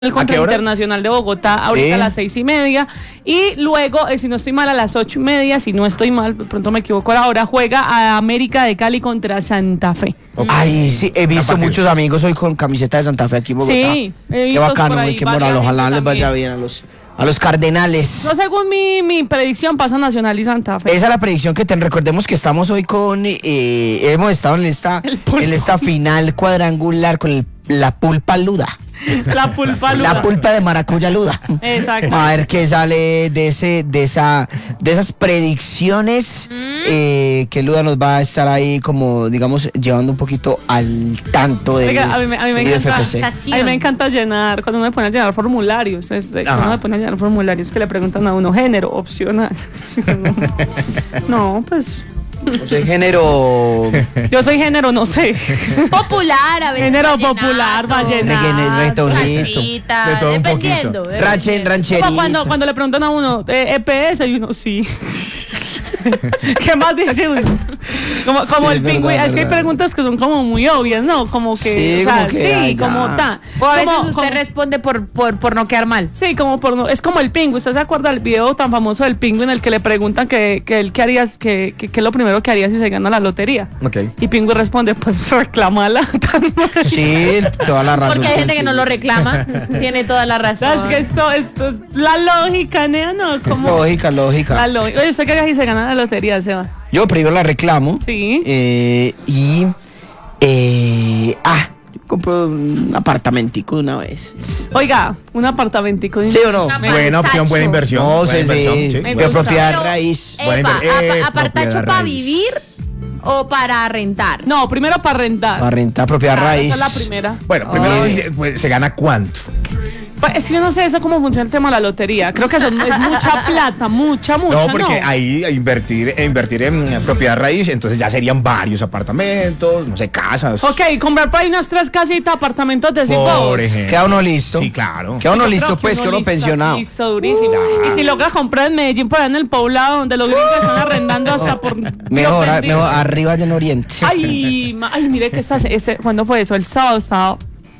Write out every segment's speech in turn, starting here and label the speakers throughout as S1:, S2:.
S1: el Contra Internacional de Bogotá ahorita a las 6:30 y luego, si no estoy mal, a las 8:30, si no estoy mal, pronto me equivoco ahora, juega a América de Cali contra Santa Fe.
S2: Ay, sí, he visto muchos amigos hoy con camiseta de Santa Fe aquí en Bogotá.
S1: Sí, he visto.
S2: Qué bacano, qué moral, ojalá les vaya bien a los Cardenales.
S1: No, según mi predicción, pasa Nacional y Santa Fe.
S2: Esa es la predicción que recordemos que estamos hoy con, hemos estado en esta final cuadrangular con la pulpa luda.
S1: La pulpa luda.
S2: La pulpa de maracuyá luda.
S1: Exacto.
S2: A ver qué sale de esas predicciones que Luda nos va a estar ahí como, digamos, llevando un poquito al tanto de.
S1: Oiga, a mí me encanta llenar, cuando me ponen a llenar formularios, cuando me ponen a llenar formularios que le preguntan a uno, género, opcional. No, pues.
S2: Yo soy género.
S1: Yo soy género, no sé.
S3: Popular, a veces.
S1: Género popular, vallenato.
S2: Reggaetoncito.
S3: De todo un poquito.
S2: Rancherito.
S1: Como cuando le preguntan a uno, EPS, y uno, sí. ¿Qué más dice uno? Como sí, el pingüino. Es que hay preguntas que son como muy obvias, ¿no? Como que,
S2: sí,
S1: o sea,
S2: como que,
S1: sí, como ta.
S3: O a veces usted responde por no quedar mal.
S1: Sí, como por no. Es como el pingüino. ¿Usted se acuerda del video tan famoso del pingüino en el que le preguntan que él qué harías, que es lo primero que haría si se gana la lotería?
S4: Okay.
S1: Y pingüino responde, pues reclamala.
S2: Sí, toda la razón.
S3: Porque hay gente que no lo reclama. Tiene toda la razón.
S1: Es que esto es la lógica, ¿no? Como
S2: lógica.
S1: La lógica. Oye, ¿usted qué haría si se gana la lotería, Seba?
S2: Yo primero la reclamo.
S1: Sí.
S2: Compro un apartamentico de una vez.
S1: Oiga, un apartamentico.
S2: ¿Sí o no?
S4: Buena opción, buena inversión.
S2: No,
S4: buena inversión, sí.
S2: De propiedad raíz.
S3: ¿Apartacho para vivir o para rentar?
S1: No, primero para rentar.
S2: Para rentar, propiedad raíz.
S1: Esa es la primera.
S4: Bueno, primero se gana ¿cuánto?
S1: Pues es que yo no sé eso cómo funciona el tema de la lotería. Creo que eso es mucha plata, mucha.
S4: No, porque ahí invertir en propiedad raíz, entonces ya serían varios apartamentos, no sé, casas.
S1: Ok, comprar por ahí unas 3 casitas, apartamentos de 5
S4: por ejemplo.
S2: Queda uno listo.
S4: Sí, claro.
S2: Queda uno listo, pues, que uno pensionado.
S1: Listo, durísimo. Y si logra comprar en Medellín, por ahí en el poblado, donde los gringos están arrendando hasta por...
S2: Mejor, arriba allá en Oriente.
S1: Ay, mire que ¿cuándo fue eso? El sábado.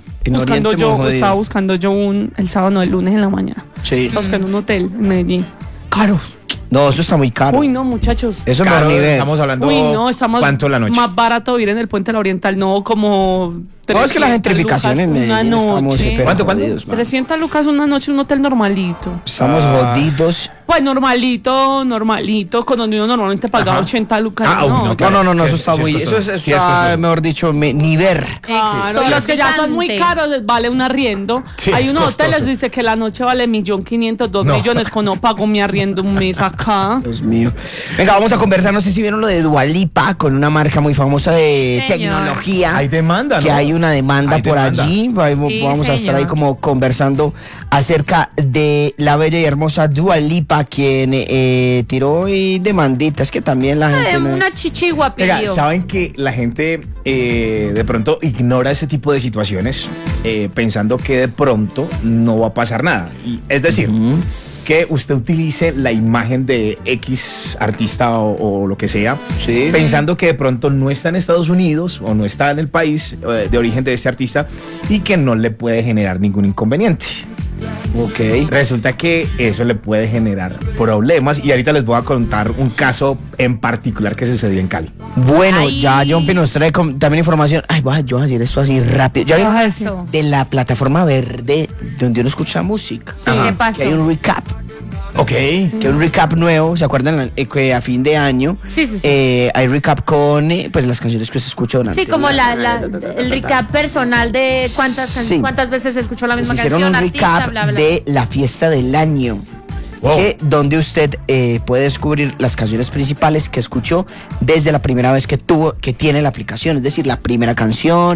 S1: Estaba buscando yo el sábado, no, el lunes en la mañana.
S2: Sí.
S1: Estaba buscando un hotel en Medellín. Caros.
S2: No, eso está muy caro.
S1: Uy, no, muchachos.
S2: Eso
S4: claro,
S2: es nivel.
S4: Estamos hablando. ¿Cuánto la noche?
S1: Más barato vivir en el Puente de la Oriental, no como.
S2: No, es que la gentrificación en Medellín
S1: una noche.
S4: ¿Cuánto?
S1: 300 lucas una noche, un hotel normalito.
S2: Estamos jodidos.
S1: Pues normalito, con donde uno normalmente pagaba 80 lucas.
S2: No, eso está muy. Eso está, mejor dicho, nivel.
S1: Claro, los que ya son muy caros les vale un arriendo.
S4: Sí,
S1: hay unos hoteles dice que la noche vale 1.500.000, 2 millones, con no pago mi arriendo un mes acá.
S2: Dios mío. Venga, vamos a conversar. No sé si vieron lo de Dua Lipa con una marca muy famosa de tecnología.
S4: Hay demanda, ¿no?
S2: Que hay una demanda por allí. Vamos a estar ahí como conversando acerca de la bella y hermosa Dua Lipa, quien tiró y demandita. Es que también la gente.
S3: Una chichigua pidió.
S4: Oiga, ¿saben que la gente de pronto ignora ese tipo de situaciones pensando que de pronto no va a pasar nada? Es decir, que usted utilice la imagen de X artista o lo que sea, pensando que de pronto no está en Estados Unidos o no está en el país de origen de este artista y que no le puede generar ningún inconveniente.
S2: Ok.
S4: Resulta que eso le puede generar problemas y ahorita les voy a contar un caso en particular que sucedió en Cali.
S2: Bueno, ya John P nos trae también información. Ay, yo voy a decir esto así rápido. Ya vieron de la plataforma verde donde uno escucha música.
S3: Sí, ¿qué pasó?
S2: Que hay un recap.
S4: Ok.
S2: Que hay un recap nuevo, ¿se acuerdan? Que a fin de año
S3: sí.
S2: Hay recap con pues las canciones que usted escucha durante.
S3: Sí, como el recap personal de cuántas veces escuchó la misma canción.
S2: Hicieron un recap de la fiesta del año.
S4: Wow.
S2: Donde usted puede descubrir las canciones principales que escuchó desde la primera vez que tiene la aplicación, es decir, la primera canción,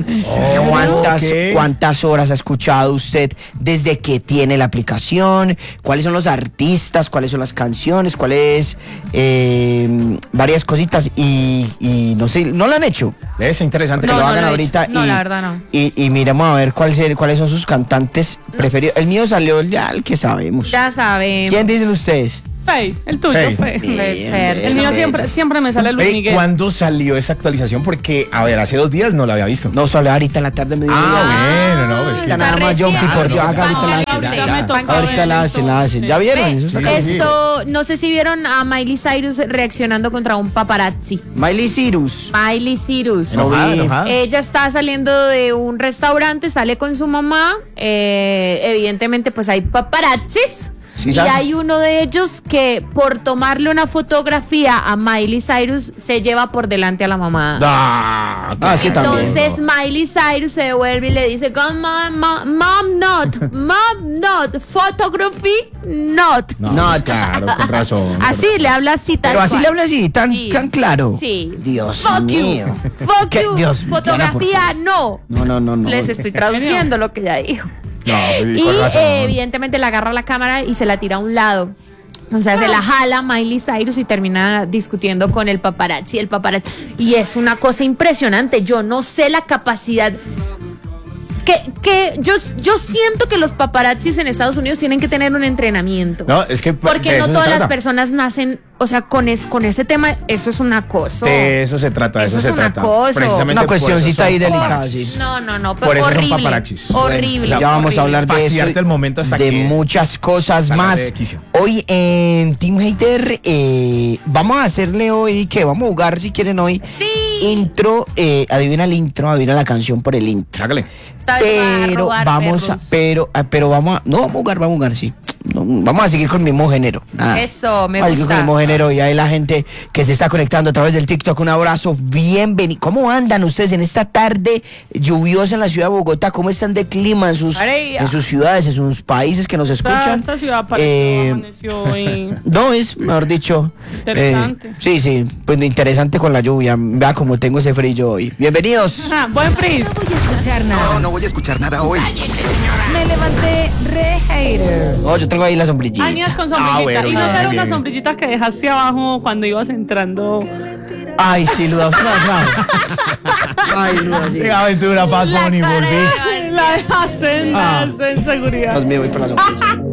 S2: cuántas horas ha escuchado usted desde que tiene la aplicación, cuáles son los artistas, cuáles son las canciones, cuáles varias cositas y no sé, ¿no lo han hecho?
S4: Es interesante
S2: que lo hagan ahorita.
S3: No, la verdad no.
S2: Y miremos a ver cuáles son sus cantantes preferidos. El mío salió ya el que sabemos.
S3: Ya sabemos.
S2: ¿Quién dicen ustedes?
S1: El tuyo,
S3: Fe.
S1: El mío siempre me sale Luis Miguel.
S4: ¿Cuándo salió esa actualización? Porque, a ver, hace 2 días no la había visto.
S2: No, solo ahorita en la tarde me dio.
S4: Bueno, no, es que
S2: Ahorita nada más, Jumpy, por Dios, haga ahorita la hacen.
S1: Ya me toca
S2: Ahorita
S1: ver
S2: la
S1: eso.
S2: hacen. ¿Ya vieron? Eso está cabrón.
S3: Esto, no sé si vieron a Miley Cyrus reaccionando contra un paparazzi.
S2: Miley Cyrus.
S3: Miley Cyrus.
S4: Enojada,
S2: vi.
S4: enojada.
S3: Ella está saliendo de un restaurante, sale con su mamá. Evidentemente, pues hay paparazzis.
S2: Sí,
S3: y
S2: ¿sabes?
S3: hay uno de ellos que por tomarle una fotografía a Miley Cyrus se lleva por delante a la mamá.
S2: Ah, sí, también.
S3: Entonces Miley Cyrus se devuelve y le dice, mom not, photography not.
S2: No,
S4: claro, con razón.
S3: Así le habla así tal
S2: Pero así
S3: cual.
S2: le habla así, tan
S3: Sí.
S2: claro.
S3: Sí.
S2: Dios
S3: Fuck
S2: mío.
S3: you. Fuck
S2: ¿Qué?
S3: you.
S2: Dios,
S3: Fotografía no.
S2: No.
S3: Les estoy traduciendo lo que ella dijo.
S4: No, pues,
S3: Y
S4: con razón.
S3: evidentemente le agarra la cámara y se la tira a un lado. O sea, se la jala Miley Cyrus y termina discutiendo con el paparazzi. Y es una cosa impresionante. Yo no sé la capacidad. Que yo siento que los paparazzis en Estados Unidos tienen que tener un entrenamiento.
S4: No, es que
S3: Porque
S4: de
S3: no
S4: eso se
S3: todas las
S4: trata.
S3: personas nacen, o sea, con ese tema, eso es un acoso.
S4: De eso se trata, de
S3: Eso
S4: eso
S3: es
S4: se
S3: un
S4: trata.
S3: acoso.
S4: Precisamente
S2: Una
S4: por eso
S2: cuestioncita
S4: son
S2: ahí delicada,
S4: paparazzis.
S2: sí.
S3: No,
S4: Por eso son
S3: horrible.
S4: paparazzis.
S3: Horrible.
S2: Ya vamos
S3: horrible.
S2: a hablar de eso.
S4: Vaciarte el momento hasta
S2: de
S4: que
S2: muchas cosas
S4: salgas
S2: más.
S4: de quicio.
S2: Hoy en Team Hater vamos a hacerle hoy, ¿qué? Vamos a jugar si quieren hoy.
S3: Sí.
S2: Intro, adivina el intro, adivina la canción por el intro.
S4: Hágale.
S3: Esta vez va a
S2: Pero
S3: robar
S2: vamos a,
S3: perros.
S2: pero vamos a, no vamos a jugar, sí. No, vamos a seguir con el mismo género. Nada.
S3: Eso, me
S2: Vamos a seguir con el
S3: gusta.
S2: mismo género y hay la gente que se está conectando a través del TikTok. Un abrazo, bienvenido. ¿Cómo andan ustedes en esta tarde lluviosa en la ciudad de Bogotá? ¿Cómo están de clima en sus ciudades, en sus países que nos escuchan?
S1: Esta ciudad pareció, amaneció hoy.
S2: No, es, mejor dicho.
S1: Interesante.
S2: Sí, pues interesante con la lluvia. Vea cómo tengo ese frío hoy. Bienvenidos.
S1: Buen freeze.
S5: No voy a escuchar nada hoy.
S6: Me levanté re hater.
S2: No, yo tengo ahí la sombrillita.
S1: Añas con sombrillita.
S4: bueno,
S1: y no
S4: bien,
S1: será
S4: bien,
S1: una
S4: bien.
S1: sombrillita que dejaste abajo cuando ibas entrando.
S2: Ay, sí, Luda. Ay, Luda, sí.
S4: Qué aventura, Bad Bunny, volví.
S1: La dejaste en seguridad.
S2: Dios mío, voy por la sombrilla.